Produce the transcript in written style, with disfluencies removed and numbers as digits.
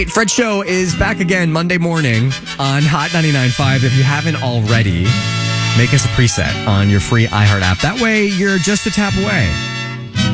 right, Fred Show is back again Monday morning on Hot 99.5. If you haven't already, make us a preset on your free iHeart app. That way, you're just a tap away